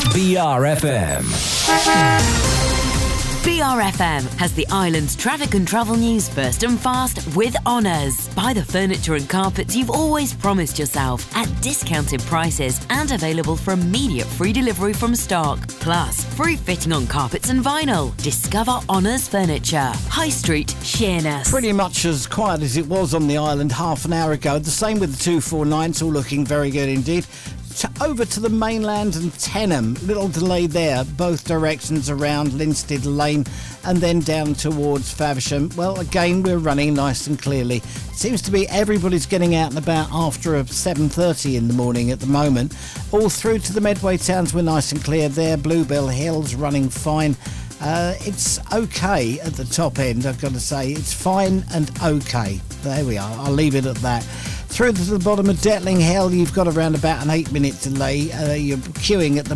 BRFM. BRFM has the island's traffic and travel news first and fast with Honours. Buy the furniture and carpets you've always promised yourself at discounted prices and available for immediate free delivery from stock. Plus, free fitting on carpets and vinyl. Discover Honours Furniture. High Street, Sheerness. Pretty much as quiet as it was on the island half an hour ago. The same with the 249. It's all looking very good indeed. Over to the mainland and Tenham, little delay there, both directions around Linstead Lane and then down towards Faversham. Well, again, we're running nice and clearly. Seems to be everybody's getting out and about after 7:30 in the morning at the moment. All through to the Medway towns, we're nice and clear there. Bluebell Hills running fine. It's okay at the top end, I've got to say. It's fine and okay. There we are. I'll leave it at that. Through to the bottom of Detling Hill, you've got around about an 8-minute delay. You're queuing at the